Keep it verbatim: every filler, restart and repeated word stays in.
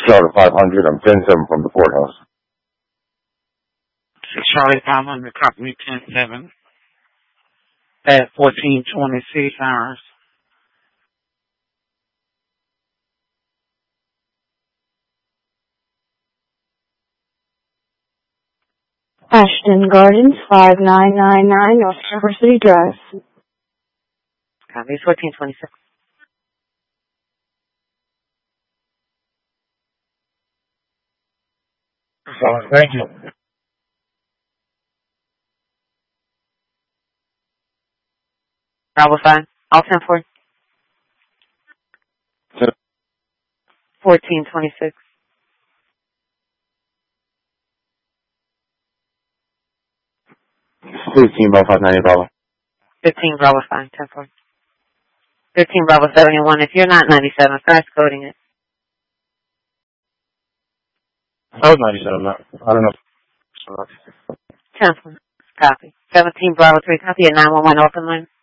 Charlie five hundred, I'm ten seven from the courthouse. Charlie five hundred, copy me ten seven at fourteen twenty-six hours. Ashton Gardens, five nine nine nine North University Drive. Copy, fourteen twenty-six. Thank you. Bravo five, all ten four. fourteen twenty-six. fifteen Bravo five ninety Bravo. fifteen Bravo five, ten four. fifteen Bravo seventy-one, if you're not ninety-seven, fast coding it. I was ninety-seven, not, I don't know. ten four, copy. seventeen Bravo three, copy at nine one one, open line.